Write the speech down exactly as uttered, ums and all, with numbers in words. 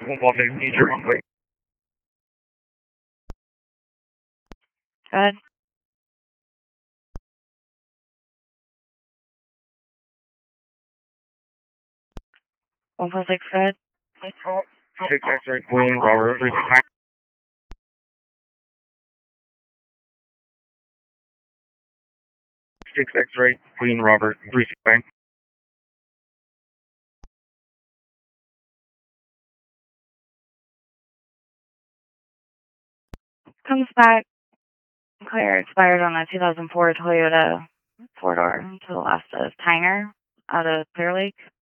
Go ahead. one four six, go ahead. six X-ray, Queen, Robert, three six. six X-ray, Queen, Robert, three six nine. Comes back clear. Expired on a two thousand four Toyota four-door to the last of Tanger out of Clear Lake.